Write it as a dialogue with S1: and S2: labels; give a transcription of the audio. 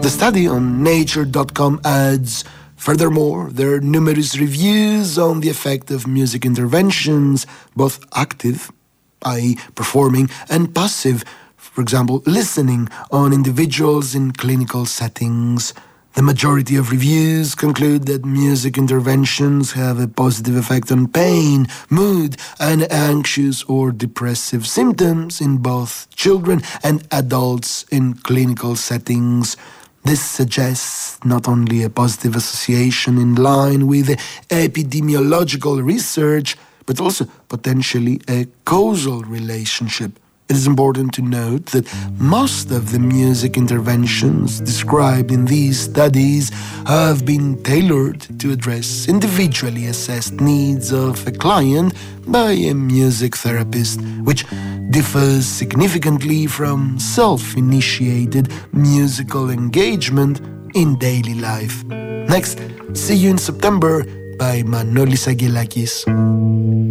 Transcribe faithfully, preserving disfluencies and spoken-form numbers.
S1: The study on nature dot com adds, furthermore, there are numerous reviews on the effect of music interventions, both active, that is performing, and passive, for example, listening, on individuals in clinical settings. The majority of reviews conclude that music interventions have a positive effect on pain, mood, and anxious or depressive symptoms in both children and adults in clinical settings. This suggests not only a positive association in line with epidemiological research, but also potentially a causal relationship. It is important to note that most of the music interventions described in these studies have been tailored to address individually assessed needs of a client by a music therapist, which differs significantly from self-initiated musical engagement in daily life. Next, see you in September by Manolis Agilakis.